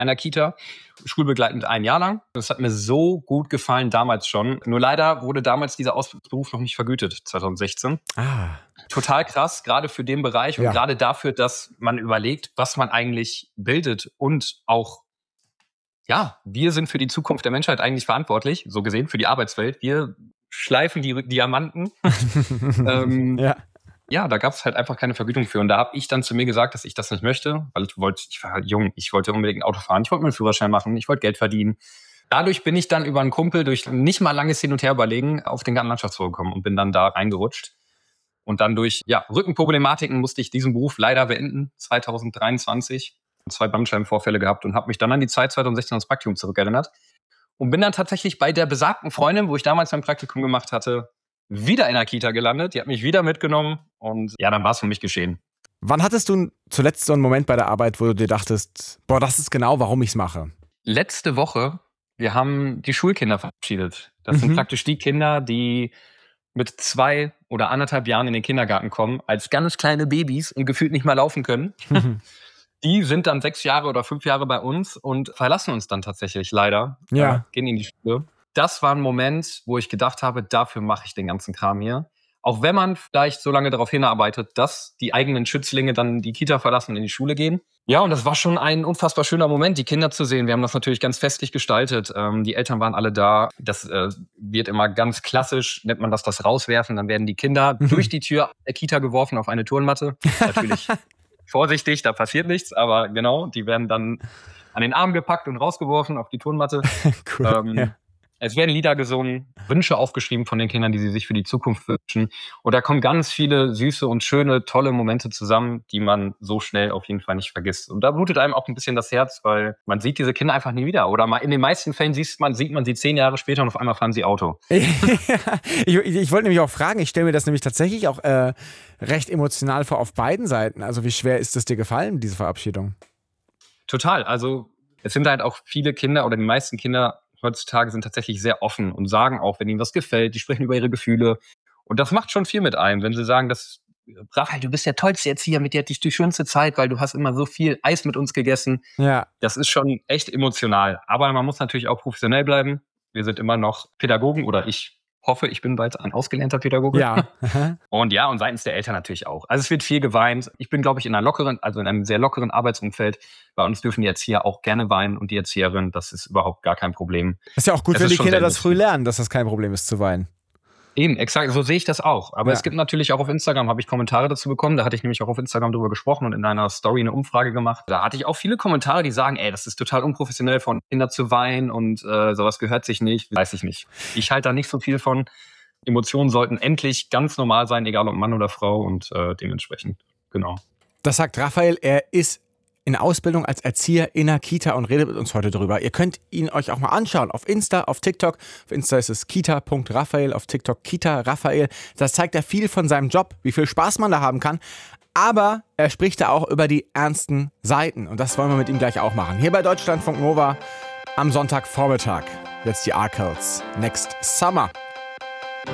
einer Kita, schulbegleitend 1 Jahr lang. Das hat mir so gut gefallen damals schon. Nur leider wurde damals dieser Ausbildungsberuf noch nicht vergütet, 2016. Total krass, gerade für den Bereich und gerade dafür, dass man überlegt, was man eigentlich bildet und auch, ja, wir sind für die Zukunft der Menschheit eigentlich verantwortlich, so gesehen, für die Arbeitswelt. Wir schleifen die Diamanten. Ja, da gab es halt einfach keine Vergütung für. Und da habe ich dann zu mir gesagt, dass ich das nicht möchte, weil ich war halt jung, ich wollte unbedingt ein Auto fahren, ich wollte meinen Führerschein machen, ich wollte Geld verdienen. Dadurch bin ich dann über einen Kumpel durch nicht mal langes Hin- und Herüberlegen auf den Gartenlandschaftsbau gekommen und bin dann da reingerutscht. Und dann durch Rückenproblematiken musste ich diesen Beruf leider beenden, 2023. 2 Bandscheibenvorfälle gehabt und habe mich dann an die Zeit 2016 ans Praktikum zurückerinnert. Und bin dann tatsächlich bei der besagten Freundin, wo ich damals mein Praktikum gemacht hatte, wieder in der Kita gelandet. Die hat mich wieder mitgenommen und ja, dann war es für mich geschehen. Wann hattest du zuletzt so einen Moment bei der Arbeit, wo du dir dachtest, boah, das ist genau, warum ich es mache? Letzte Woche, wir haben die Schulkinder verabschiedet. Das sind praktisch die Kinder, die mit 2 oder 1,5 Jahren in den Kindergarten kommen, als ganz kleine Babys und gefühlt nicht mal laufen können. Die sind dann 6 Jahre oder 5 Jahre bei uns und verlassen uns dann tatsächlich leider. Gehen in die Schule. Das war ein Moment, wo ich gedacht habe, dafür mache ich den ganzen Kram hier. Auch wenn man vielleicht so lange darauf hinarbeitet, dass die eigenen Schützlinge dann die Kita verlassen und in die Schule gehen. Ja, und das war schon ein unfassbar schöner Moment, die Kinder zu sehen. Wir haben das natürlich ganz festlich gestaltet. Die Eltern waren alle da. Das wird immer ganz klassisch, nennt man das Rauswerfen. Dann werden die Kinder durch die Tür der Kita geworfen auf eine Turnmatte. Natürlich vorsichtig, da passiert nichts. Aber genau, die werden dann an den Arm gepackt und rausgeworfen auf die Turnmatte. Cool, Es werden Lieder gesungen, Wünsche aufgeschrieben von den Kindern, die sie sich für die Zukunft wünschen. Und da kommen ganz viele süße und schöne, tolle Momente zusammen, die man so schnell auf jeden Fall nicht vergisst. Und da blutet einem auch ein bisschen das Herz, weil man sieht diese Kinder einfach nie wieder. Oder in den meisten Fällen sieht man sie 10 Jahre später und auf einmal fahren sie Auto. Ich wollte nämlich auch fragen, ich stelle mir das nämlich tatsächlich auch recht emotional vor auf beiden Seiten. Also wie schwer ist es dir gefallen, diese Verabschiedung? Total. Also es sind halt auch viele Kinder oder die meisten Kinder heutzutage sind tatsächlich sehr offen und sagen auch, wenn ihnen was gefällt, die sprechen über ihre Gefühle. Und das macht schon viel mit einem, wenn sie sagen, Raphael, du bist der tollste Erzieher, mit dir hatte ich die schönste Zeit, weil du hast immer so viel Eis mit uns gegessen. Ja. Das ist schon echt emotional. Aber man muss natürlich auch professionell bleiben. Wir sind immer noch Pädagogen oder ich hoffe, ich bin bald ein ausgelernter Pädagoge. Ja. Und seitens der Eltern natürlich auch. Also es wird viel geweint. Ich bin, glaube ich, in einem sehr lockeren Arbeitsumfeld. Bei uns dürfen die Erzieher auch gerne weinen und die Erzieherin, das ist überhaupt gar kein Problem. Ist ja auch gut, wenn die Kinder das früh lernen, dass das kein Problem ist zu weinen. Eben, exakt, so sehe ich das auch. Aber es gibt natürlich auch auf Instagram, habe ich Kommentare dazu bekommen. Da hatte ich nämlich auch auf Instagram drüber gesprochen und in einer Story eine Umfrage gemacht. Da hatte ich auch viele Kommentare, die sagen, das ist total unprofessionell von Kindern zu weinen und sowas gehört sich nicht. Weiß ich nicht. Ich halte da nicht so viel von. Emotionen sollten endlich ganz normal sein, egal ob Mann oder Frau und dementsprechend, genau. Das sagt Raphael, er ist in Ausbildung als Erzieher in der Kita und redet mit uns heute drüber. Ihr könnt ihn euch auch mal anschauen auf Insta, auf TikTok. Auf Insta ist es kita.raphael, auf TikTok kita-raphael. Das zeigt er viel von seinem Job, wie viel Spaß man da haben kann. Aber er spricht da auch über die ernsten Seiten. Und das wollen wir mit ihm gleich auch machen. Hier bei Deutschlandfunk Nova am Sonntagvormittag. Jetzt die Arkells. Next Summer.